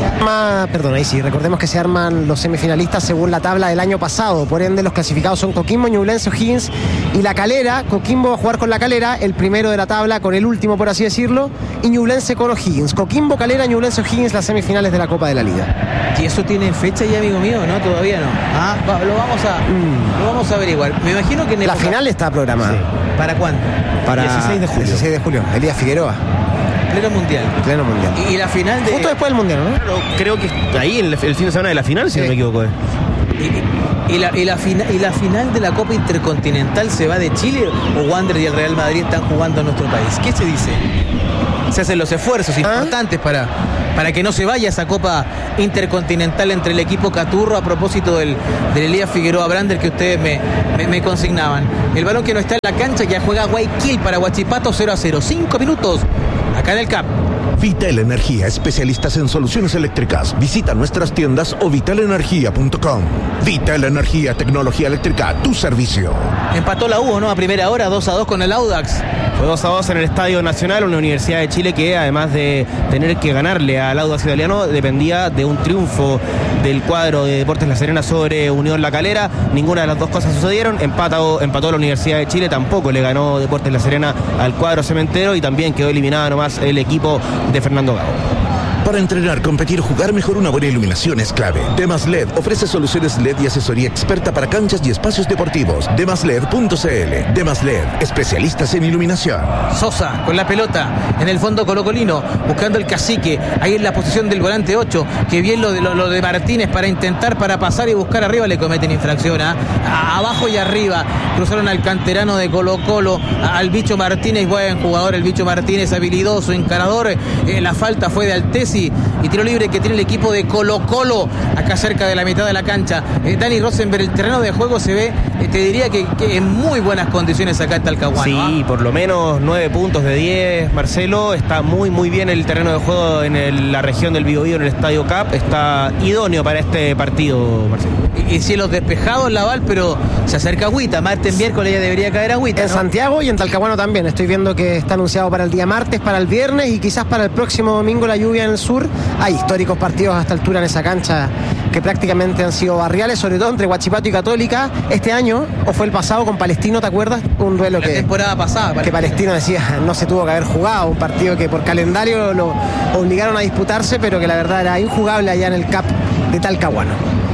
Ahí sí, recordemos que se arman los semifinalistas según la tabla del año pasado, por ende los clasificados son Coquimbo, Ñublense, O'Higgins y La Calera. Coquimbo va a jugar con La Calera, el primero de la tabla con el último, por así decirlo, y Ñublense con O'Higgins. Coquimbo, Calera, Ñublense, O'Higgins, las semifinales de la Copa de la Liga. ¿Y eso tiene fecha ya, amigo mío? No, todavía no. Lo vamos a averiguar. Me imagino que en la final está programada. Sí. ¿Para cuándo? Para 16 de julio. 16 de julio, Elías Figueroa. Pleno mundial. Y la final de... Justo después del mundial, ¿no? Claro, creo que ahí el fin de semana de la final, si no me equivoco. ¿Y la final de la Copa Intercontinental se va de Chile o Wander y el Real Madrid están jugando en nuestro país? ¿Qué se dice? Se hacen los esfuerzos importantes para que no se vaya esa Copa Intercontinental entre el equipo Caturro a propósito del Elías Figueroa Brander que ustedes me consignaban. El balón que no está en la cancha ya juega Guayaquil para Huachipato 0-0. 5 minutos acá en el CAP. Vital Energía, especialistas en soluciones eléctricas. Visita nuestras tiendas o vitalenergia.com. Vital Energía, tecnología eléctrica, tu servicio. Empató la U, ¿no? A primera hora, 2-2 con el Audax. Fue 2-2 en el Estadio Nacional, una Universidad de Chile que además de tener que ganarle al Audax Italiano, dependía de un triunfo del cuadro de Deportes La Serena sobre Unión La Calera. Ninguna de las dos cosas sucedieron. Empató la Universidad de Chile, tampoco le ganó Deportes La Serena al cuadro cementero y también quedó eliminada nomás el equipo de Fernando Gago. Para entrenar, competir, jugar mejor, una buena iluminación es clave. Demas LED ofrece soluciones LED y asesoría experta para canchas y espacios deportivos. Demasled.cl. Demas LED, especialistas en iluminación. Sosa con la pelota en el fondo colocolino, buscando el cacique, ahí en la posición del volante 8, que bien lo de Martínez para intentar, para pasar y buscar arriba, le cometen infracción, abajo y arriba, cruzaron al canterano de Colo Colo, al Bicho Martínez, buen jugador el Bicho Martínez, habilidoso, encarador, la falta fue de Altesi y tiro libre que tiene el equipo de Colo Colo, acá cerca de la mitad de la cancha. Dani Rosenberg, el terreno de juego se ve, te diría que en muy buenas condiciones acá en Talcahuano. Sí, por lo menos 9 puntos de 10, Marcelo, está muy bien el terreno de juego en la región del Biobío, en el Estadio Cap, está idóneo para este partido, Marcelo. Y cielos despejados, Laval, pero se acerca agüita, martes, miércoles ya debería caer agüita, en Santiago y en Talcahuano también, estoy viendo que está anunciado para el día martes, para el viernes y quizás para el próximo domingo la lluvia en el sur. Hay históricos partidos a esta altura en esa cancha que prácticamente han sido barriales, sobre todo entre Huachipato y Católica, este año, o fue el pasado con Palestino, ¿te acuerdas? Un duelo la temporada pasada, que Palestino decía no se tuvo que haber jugado, un partido que por calendario lo obligaron a disputarse, pero que la verdad era injugable allá en el CAP de Talcahuano.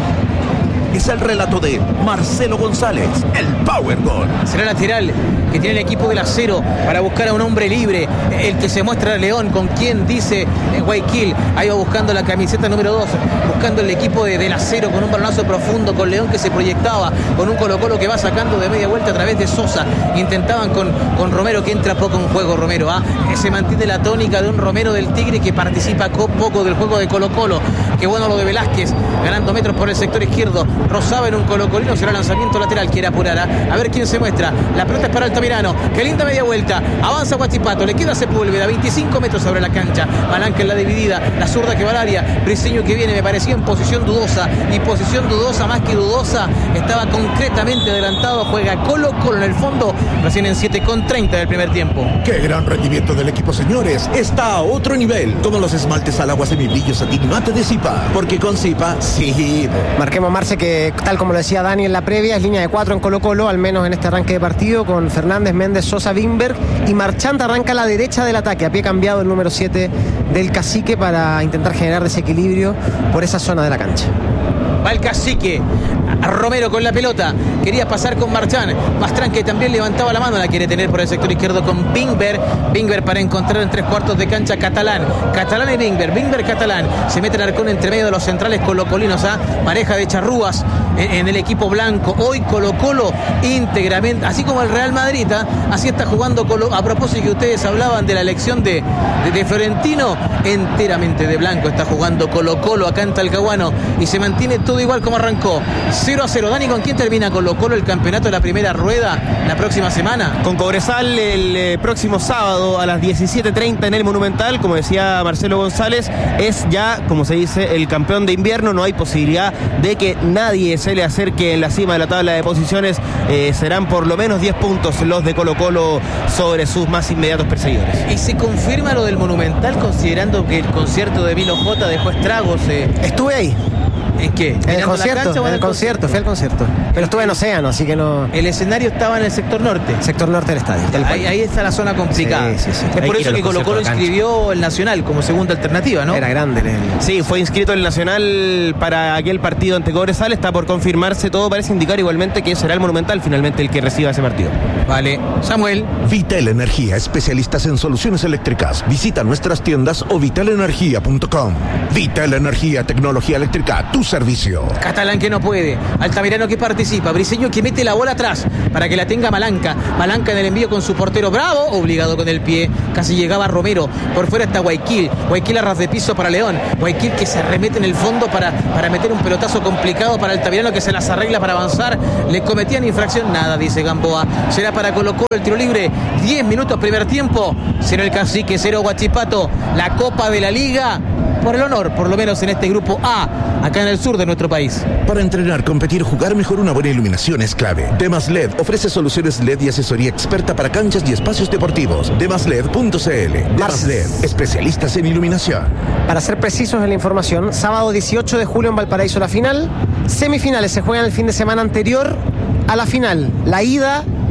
Es el relato de Marcelo González, el Power Gol. Será lateral que tiene el equipo del Acero para buscar a un hombre libre, el que se muestra León, con quien dice Guayaquil, ahí va buscando la camiseta número 2, buscando el equipo del Acero con un balonazo profundo, con León que se proyectaba, con un Colo Colo que va sacando de media vuelta a través de Sosa, intentaban con Romero, que entra poco en juego Romero, se mantiene la tónica de un Romero del Tigre que participa poco del juego de Colo Colo, que bueno lo de Velázquez, ganando metros por el sector izquierdo, rozaba en un colocolino, será lanzamiento lateral, quiere apurar, a ver quién se muestra, la pelota es para Altamirano, que linda media vuelta, avanza Huachipato, le queda Sepúlveda, 25 metros sobre la cancha, Palanca en la dividida, la zurda que va al área, Briceño que viene, me parecía en posición dudosa, y posición dudosa, más que dudosa, estaba concretamente adelantado, juega Colo Colo en el fondo, recién en 7:30 del primer tiempo. ¡Qué gran rendimiento del equipo, señores! Está a otro nivel, como los esmaltes al agua semibrillo satín mate de Zipa, porque con Zipa, sí. Marquemos, Marce, que tal como lo decía Dani en la previa, es línea de 4 en Colo Colo, al menos en este arranque de partido, con Fernández, Méndez, Sosa, Wimberg, y Marchand arranca a la derecha del ataque, a pie cambiado el número 7 del Cacique para intentar generar desequilibrio por esa zona de la cancha. Va el Cacique, Romero con la pelota, quería pasar con Marchand, Pastrán que también levantaba la mano, la quiere tener por el sector izquierdo con Wimberg para encontrar en 3/4 de cancha Catalán y Wimberg Catalán, se mete el arcón entre medio de los centrales colocolinos, pareja de charrúas en el equipo blanco, hoy Colo Colo íntegramente, así como el Real Madrid, así está jugando Colo, a propósito que ustedes hablaban de la elección de Florentino, enteramente de blanco está jugando Colo Colo acá en Talcahuano y se mantiene todo igual como arrancó, 0-0. Dani, ¿con quién termina Colo Colo el campeonato de la primera rueda la próxima semana? Con Cobresal el próximo sábado a las 17:30 en el Monumental, como decía Marcelo González, es ya, como se dice, el campeón de invierno, no hay posibilidad de que nadie se le acerque en la cima de la tabla de posiciones, serán por lo menos 10 puntos los de Colo Colo sobre sus más inmediatos perseguidores. ¿Y se confirma lo del Monumental considerando que el concierto de Vilo J dejó estragos? Estuve ahí. ¿En qué? En el concierto, fui al concierto. Pero estuve en Océano, así que no... El escenario estaba en el sector norte. Sector norte del estadio. Ahí está la zona complicada. Sí. Es por eso que Colo Colo inscribió el Nacional como segunda alternativa, ¿no? Era grande. Sí, fue inscrito el Nacional para aquel partido ante Cobresal. Está por confirmarse, todo parece indicar igualmente que será el Monumental finalmente el que reciba ese partido. Vale. Samuel. Vital Energía, especialistas en soluciones eléctricas. Visita nuestras tiendas o vitalenergia.com. Vital Energía, tecnología eléctrica, tu servicio. Catalán que no puede, Altamirano que participa, Briceño que mete la bola atrás para que la tenga Malanca en el envío con su portero Bravo, obligado con el pie, casi llegaba Romero, por fuera está Guayaquil a ras de piso para León, Guayaquil que se remete en el fondo para meter un pelotazo complicado para Altamirano que se las arregla para avanzar, le cometían infracción, nada, dice Gamboa, será para Colo Colo el tiro libre, 10 minutos primer tiempo, 0 el Cacique, 0 Huachipato, la Copa de la Liga, por el honor, por lo menos en este grupo A, acá en el sur de nuestro país. Para entrenar, competir, jugar mejor, una buena iluminación es clave. Demas LED ofrece soluciones LED y asesoría experta para canchas y espacios deportivos. Demasled.cl. Demas LED, especialistas en iluminación. Para ser precisos en la información, sábado 18 de julio en Valparaíso la final. Semifinales se juegan el fin de semana anterior a la final. La ida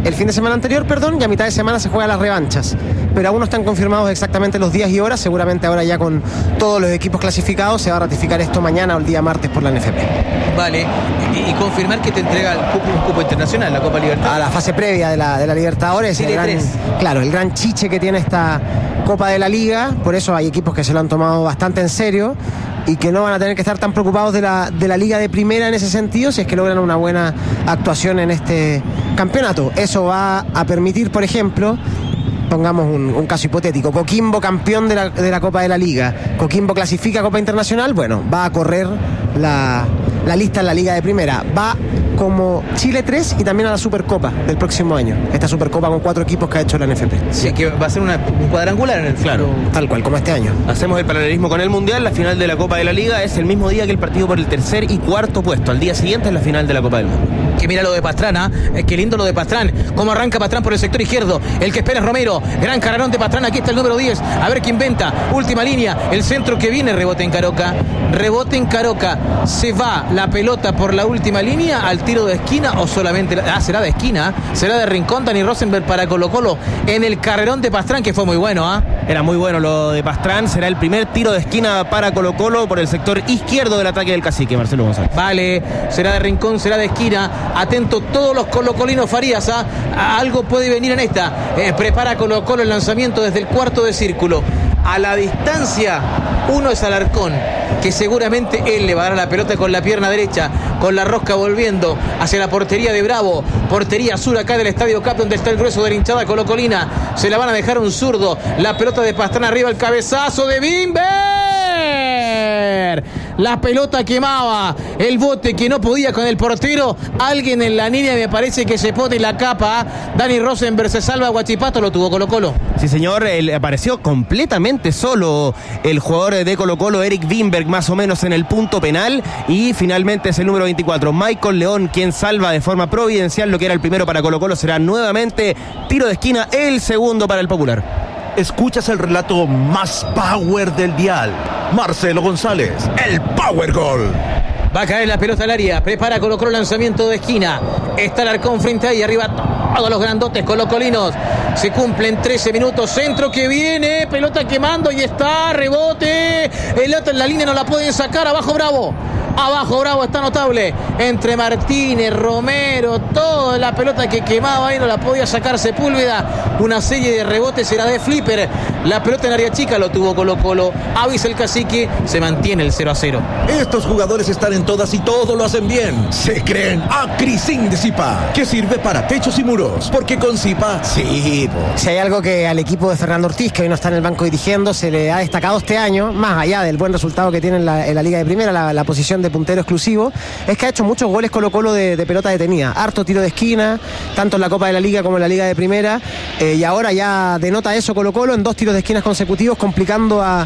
el fin de semana anterior, y a mitad de semana se juegan las revanchas. Pero aún no están confirmados exactamente los días y horas. Seguramente ahora ya con todos los equipos clasificados se va a ratificar esto mañana o el día martes por la NFP. Vale, y confirmar que te entrega un cupo internacional, la Copa Libertadores. A la fase previa de la Libertadores. Chile 3. Claro, el gran chiche que tiene esta Copa de la Liga. Por eso hay equipos que se lo han tomado bastante en serio y que no van a tener que estar tan preocupados de la Liga de Primera en ese sentido, si es que logran una buena actuación en este campeonato. Eso va a permitir, por ejemplo, pongamos un caso hipotético, Coquimbo campeón de la Copa de la Liga, Coquimbo clasifica a Copa Internacional, bueno, va a correr la lista en la Liga de Primera, va como Chile 3 y también a la Supercopa del próximo año, esta Supercopa con 4 equipos que ha hecho la NFP. Sí, que va a ser un cuadrangular en el claro, tal cual, como este año. Hacemos el paralelismo con el Mundial. La final de la Copa de la Liga es el mismo día que el partido por el tercer y cuarto puesto. Al día siguiente es la final de la Copa del Mundo. Que mira lo de Pastrana, qué lindo lo de Pastrán, cómo arranca Pastrán por el sector izquierdo, el que espera es Romero, gran carrerón de Pastrán, aquí está el número 10, a ver qué inventa, última línea, el centro que viene, rebote en Caroca, se va la pelota por la última línea al tiro de esquina o solamente, será de esquina, será de rincón. Dani Rosenberg para Colo-Colo en el carrerón de Pastrán, que fue muy bueno, Era muy bueno lo de Pastrán, será el primer tiro de esquina para Colo-Colo por el sector izquierdo del ataque del Cacique, Marcelo González. Vale, será de rincón, será de esquina. Atento todos los colocolinos, Farías, algo puede venir en esta. Prepara Colo-Colo el lanzamiento desde el cuarto de círculo. A la distancia, uno es Alarcón, que seguramente él le va a dar la pelota con la pierna derecha, con la rosca volviendo hacia la portería de Bravo, portería sur acá del Estadio Cap, donde está el grueso de la hinchada colocolina. Se la van a dejar un zurdo, la pelota de Pastrana arriba, el cabezazo de Bimber. La pelota quemaba, el bote que no podía con el portero. Alguien en la línea me parece que se pone la capa. Dani Rosenberg se salva, Huachipato lo tuvo Colo-Colo. Sí, señor, apareció completamente solo el jugador de Colo-Colo, Eric Wimberg, más o menos en el punto penal. Y finalmente es el número 24, Michael León, quien salva de forma providencial lo que era el primero para Colo-Colo. Será nuevamente tiro de esquina, el segundo para el Popular. Escuchas el relato más power del dial. Marcelo González, el Power Gol. Va a caer la pelota al área, prepara Colo-Colo lanzamiento de esquina. Está Alarcón frente ahí, arriba todos los grandotes colocolinos. Se cumplen 13 minutos, centro que viene, pelota quemando y está, rebote. El otro en la línea no la pueden sacar, abajo Bravo, está notable. Entre Martínez, Romero, toda la pelota que quemaba ahí no la podía sacar Sepúlveda. Una serie de rebotes era de Flipper. La pelota en área chica lo tuvo Colo-Colo. Avisa el Cacique, se mantiene el 0-0. Estos jugadores están en todas y todo lo hacen bien. Se creen Acrisin de Zipa, que sirve para techos y muros. Porque con Zipa, sí. Si hay algo que al equipo de Fernando Ortiz, que hoy no está en el banco dirigiendo, se le ha destacado este año, más allá del buen resultado que tiene en la Liga de Primera, la posición de puntero exclusivo, es que ha hecho muchos goles Colo-Colo de pelota detenida, harto tiro de esquina, tanto en la Copa de la Liga como en la Liga de Primera, y ahora ya denota eso Colo-Colo en 2 tiros de esquinas consecutivos, complicando a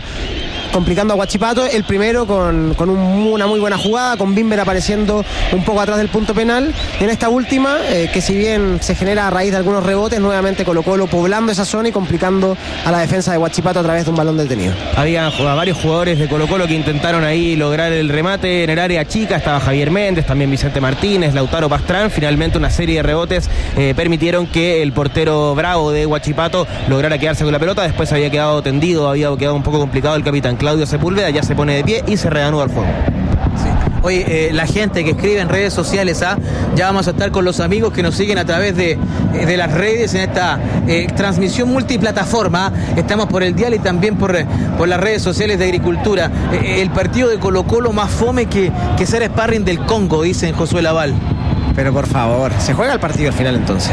Huachipato, el primero con una muy buena jugada, con Bimber apareciendo un poco atrás del punto penal, y en esta última, que si bien se genera a raíz de algunos rebotes, nuevamente Colo-Colo poblando esa zona y complicando a la defensa de Huachipato a través de un balón detenido. Había varios jugadores de Colo-Colo que intentaron ahí lograr el remate en el área chica, estaba Javier Méndez, también Vicente Martínez, Lautaro Pastrán. Finalmente una serie de rebotes permitieron que el portero Bravo de Huachipato lograra quedarse con la pelota. Después había quedado tendido, había quedado un poco complicado el capitán Claudio Sepúlveda, ya se pone de pie y se reanuda el juego. Sí. Oye, la gente que escribe en redes sociales, ya vamos a estar con los amigos que nos siguen a través de las redes en esta transmisión multiplataforma. Estamos por el dial y también por las redes sociales de Agricultura. El partido de Colo-Colo más fome que ser sparring del Congo, dicen Josué Laval. Pero por favor, ¿se juega el partido al final entonces?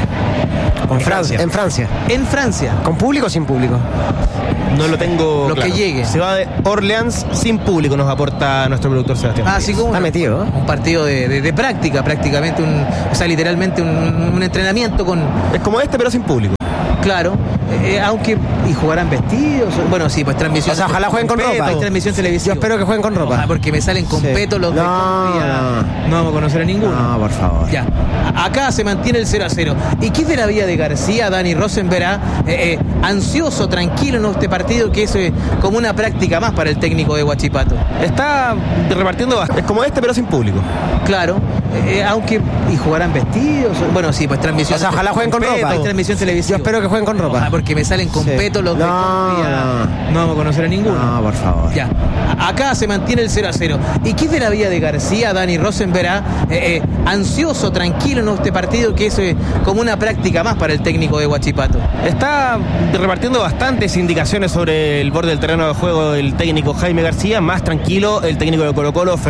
En Francia. En Francia. ¿Con público o sin público? No lo tengo lo claro. Que llegue. Se va de Orleans sin público, nos aporta nuestro productor Sebastián. Así como está metido, ¿eh? Un partido de práctica, prácticamente literalmente un entrenamiento con... Es como este, pero sin público. Claro, aunque... ¿Y jugarán vestidos? Bueno, sí, pues transmisión... O sea, ojalá jueguen con ropa. Hay transmisión televisiva. Yo espero que jueguen con ropa. Porque me salen con peto los de Colombia. No vamos a conocer a ninguno. No, por favor. Ya. Acá se mantiene el 0-0. ¿Y qué es de la vida de García, Dani Rosenberg? Ansioso, tranquilo en este partido que es como una práctica más para el técnico de Huachipato. Está repartiendo, es como este, pero sin público. Claro, aunque... ¿Y jugarán vestidos? Bueno, sí, pues transmisión... O sea, ojalá jueguen con ropa. Hay transmisión televisiva. Yo espero que jueguen con ropa. Porque me salen con peto los de Colombia. No vamos a conocer a ninguno. No, por favor. Ya. Acá se mantiene el 0-0. ¿Y qué es de la vida de García, Dani Rosenberg? Ansioso, tranquilo en este partido que es como una práctica más para el técnico de Huachipato. Está repartiendo bastantes indicaciones sobre el borde del terreno de juego del técnico Jaime García. Más tranquilo el técnico de Colo-Colo,